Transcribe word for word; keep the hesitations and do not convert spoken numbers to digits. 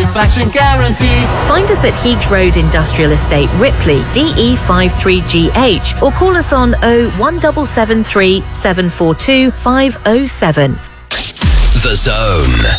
satisfaction guarantee. Find us at Heags Road Industrial Estate, Ripley, D E five three G H, or call us on oh one seven seven three seven four two five oh seven. The Zone.